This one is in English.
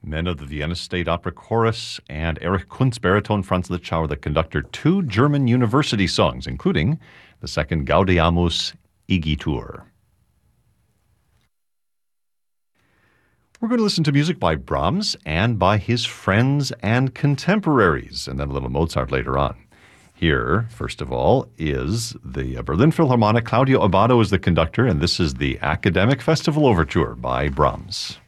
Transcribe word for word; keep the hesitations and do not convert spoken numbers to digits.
Men of the Vienna State Opera Chorus and Erich Kunz baritone Franz Litzschauer, the conductor, two German university songs, including the second Gaudeamus Igitur. We're going to listen to music by Brahms and by his friends and contemporaries, and then a little Mozart later on. Here, first of all, is the Berlin Philharmonic. Claudio Abbado is the conductor, and this is the Academic Festival Overture by Brahms.